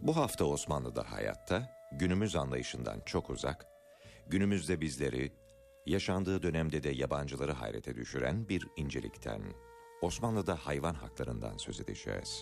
Bu hafta Osmanlı'da hayatta, günümüz anlayışından çok uzak, günümüzde bizleri, yaşandığı dönemde de yabancıları hayrete düşüren bir incelikten, Osmanlı'da hayvan haklarından söz edeceğiz.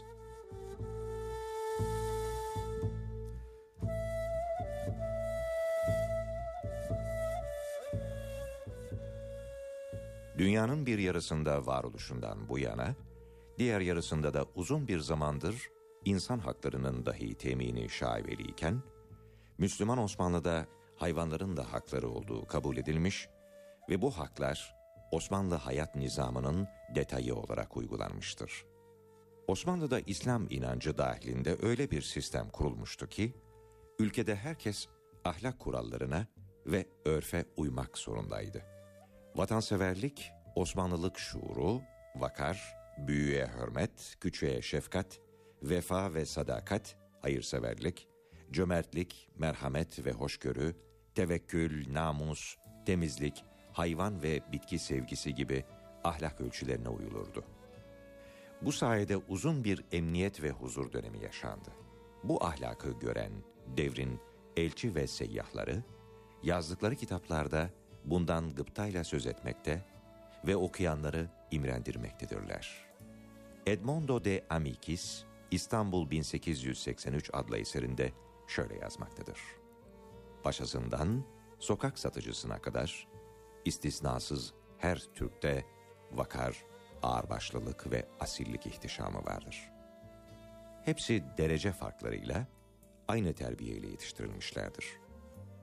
Dünyanın bir yarısında varoluşundan bu yana, diğer yarısında da uzun bir zamandır insan haklarının dahi temini şaibeliyken, Müslüman Osmanlı'da hayvanların da hakları olduğu kabul edilmiş ve bu haklar Osmanlı hayat nizamının detayı olarak uygulanmıştır. Osmanlı'da İslam inancı dahilinde öyle bir sistem kurulmuştu ki, ülkede herkes ahlak kurallarına ve örfe uymak zorundaydı. Vatanseverlik, Osmanlılık şuuru, vakar, büyüğe hürmet, küçüğe şefkat, vefa ve sadakat, hayırseverlik, cömertlik, merhamet ve hoşgörü, tevekkül, namus, temizlik, hayvan ve bitki sevgisi gibi ahlak ölçülerine uyulurdu. Bu sayede uzun bir emniyet ve huzur dönemi yaşandı. Bu ahlakı gören devrin elçi ve seyyahları, yazdıkları kitaplarda bundan gıptayla söz etmekte ve okuyanları imrendirmektedirler. Edmondo de Amicis, İstanbul 1883 adlı eserinde şöyle yazmaktadır. Başasından sokak satıcısına kadar istisnasız her Türk'te vakar, ağırbaşlılık ve asillik ihtişamı vardır. Hepsi derece farklarıyla aynı terbiyeyle yetiştirilmişlerdir.